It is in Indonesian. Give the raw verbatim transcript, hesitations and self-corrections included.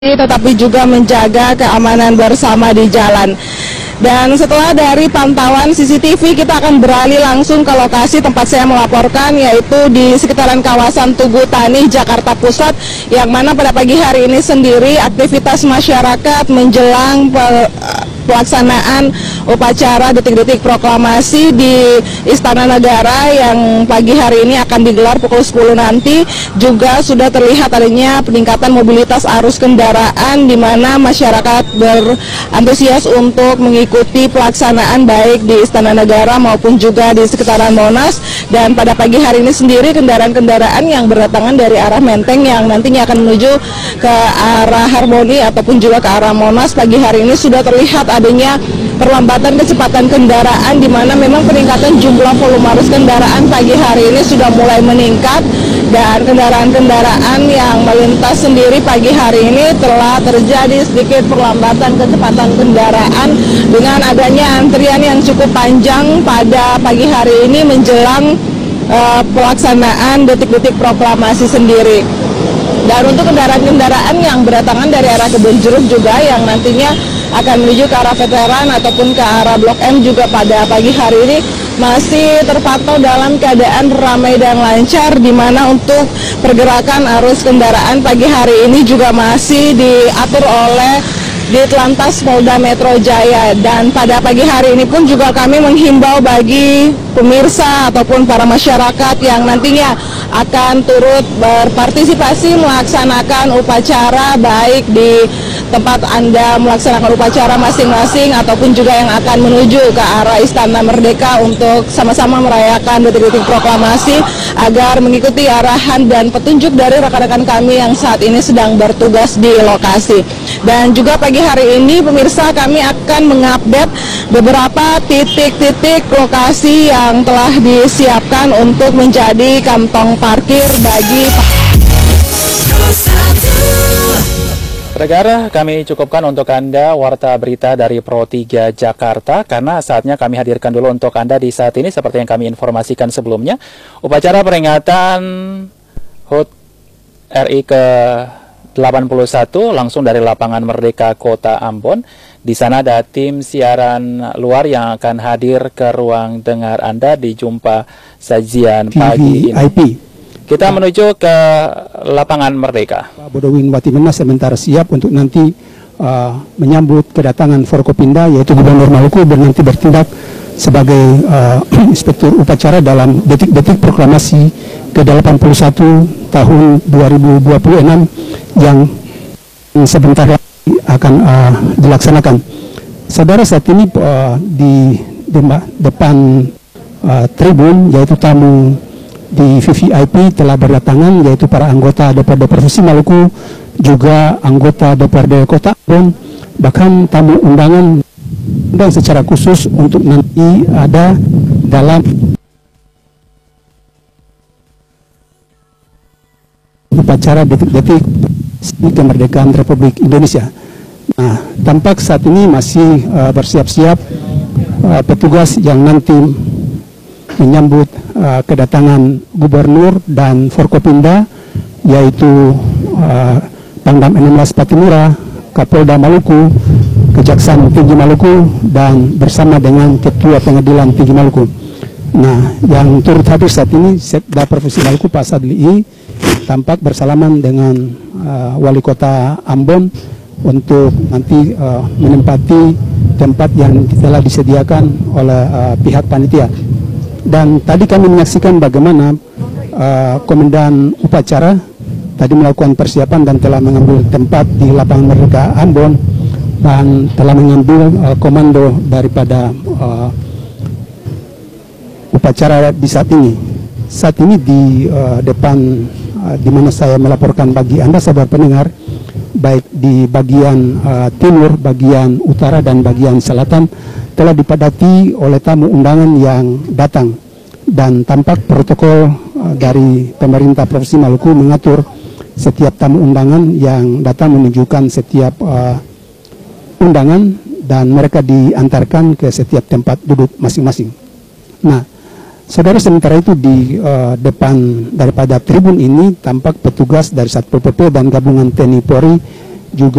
tetapi juga menjaga keamanan bersama di jalan. Dan setelah dari pantauan C C T V, kita akan beralih langsung ke lokasi tempat saya melaporkan, yaitu di sekitaran kawasan Tugu Tani, Jakarta Pusat, yang mana pada pagi hari ini sendiri aktivitas masyarakat menjelang pelaksanaan upacara detik-detik proklamasi di Istana Negara yang pagi hari ini akan digelar pukul sepuluh nanti, juga sudah terlihat adanya peningkatan mobilitas arus kendaraan, di mana masyarakat berantusias untuk mengikuti pelaksanaan baik di Istana Negara maupun juga di sekitaran Monas. Dan pada pagi hari ini sendiri kendaraan-kendaraan yang berdatangan dari arah Menteng yang nantinya akan menuju ke arah Harmoni ataupun juga ke arah Monas, pagi hari ini sudah terlihat adanya perlambatan kecepatan kendaraan, di mana memang peningkatan jumlah volume arus kendaraan pagi hari ini sudah mulai meningkat, dan kendaraan-kendaraan yang melintas sendiri pagi hari ini telah terjadi sedikit perlambatan kecepatan kendaraan dengan adanya antrian yang cukup panjang pada pagi hari ini menjelang uh, pelaksanaan detik-detik proklamasi sendiri. Dan untuk kendaraan-kendaraan yang berdatangan dari arah Kebonjeruk juga yang nantinya akan menuju ke arah Veteran ataupun ke arah Blok M juga pada pagi hari ini masih terpantau dalam keadaan ramai dan lancar, di mana untuk pergerakan arus kendaraan pagi hari ini juga masih diatur oleh Ditlantas Polda Metro Jaya. Dan pada pagi hari ini pun juga kami menghimbau bagi pemirsa ataupun para masyarakat yang nantinya akan turut berpartisipasi melaksanakan upacara baik di tempat Anda melaksanakan upacara masing-masing ataupun juga yang akan menuju ke arah Istana Merdeka untuk sama-sama merayakan detik-detik proklamasi, agar mengikuti arahan dan petunjuk dari rekan-rekan kami yang saat ini sedang bertugas di lokasi. Dan juga pagi hari ini pemirsa, kami akan mengupdate beberapa titik-titik lokasi yang telah disiapkan untuk menjadi kantong parkir bagi Pendengar, kami cukupkan untuk Anda warta berita dari Pro tiga Jakarta, karena saatnya kami hadirkan dulu untuk Anda di saat ini seperti yang kami informasikan sebelumnya, upacara peringatan H U T R I ke delapan puluh satu langsung dari lapangan Merdeka Kota Ambon. Di sana ada tim siaran luar yang akan hadir ke ruang dengar Anda di jumpa sajian pagi ini. Kita menuju ke lapangan Merdeka. Pak Bodowin Watimena sementara siap untuk nanti uh, menyambut kedatangan Forkopimda, yaitu Gubernur Maluku, dan nanti bertindak sebagai uh, inspektur upacara dalam detik-detik proklamasi ke delapan puluh satu tahun dua ribu dua puluh enam yang sebentar lagi akan uh, dilaksanakan. Saudara, saat ini uh, di, di depan uh, tribun, yaitu tamu di V V I P telah berdatangan, yaitu para anggota D P R D Provinsi Maluku, juga anggota D P R D Kota Ambon, bahkan tamu undangan dan secara khusus untuk nanti ada dalam upacara detik-detik kemerdekaan Republik Indonesia. Nah, tampak saat ini masih uh, bersiap-siap uh, petugas yang nanti menyambut uh, kedatangan Gubernur dan Forkopimda, yaitu uh, Pangdam enam belas Patimura, Kapolda Maluku, Kejaksaan Tinggi Maluku, dan bersama dengan Ketua Pengadilan Tinggi Maluku. Nah, yang turut hadir saat ini Sekda Provinsi Maluku Pak Sadli I tampak bersalaman dengan uh, Wali Kota Ambon untuk nanti uh, menempati tempat yang telah disediakan oleh uh, pihak panitia. Dan tadi kami menyaksikan bagaimana uh, Komandan Upacara tadi melakukan persiapan dan telah mengambil tempat di lapangan Merdeka Ambon, dan telah mengambil uh, komando daripada uh, upacara di saat ini. Saat ini di uh, depan uh, di mana saya melaporkan bagi Anda saudara pendengar, baik di bagian uh, timur, bagian utara, dan bagian selatan telah dipadati oleh tamu undangan yang datang, dan tampak protokol uh, dari pemerintah Provinsi Maluku mengatur setiap tamu undangan yang datang menunjukkan setiap uh, undangan, dan mereka diantarkan ke setiap tempat duduk masing-masing. Nah, saudara, sementara itu di uh, depan daripada tribun ini tampak petugas dari Satpol P P dan gabungan T N I Polri juga